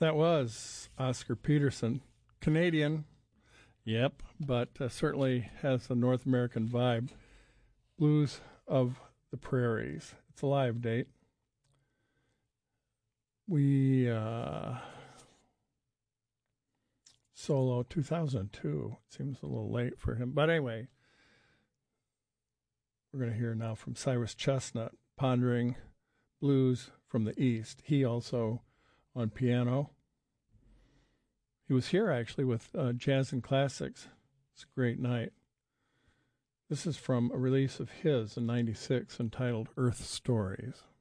That was Oscar Peterson, Canadian, yep, but certainly has a North American vibe. Blues of the Prairies. It's a live date. We solo 2002. Seems a little late for him, but anyway, we're going to hear now from Cyrus Chestnut, Pondering Blues from the East. He also on piano. He was here actually with Jazz and Classics. It's a great night. This is from a release of his in '96 entitled Earth Stories.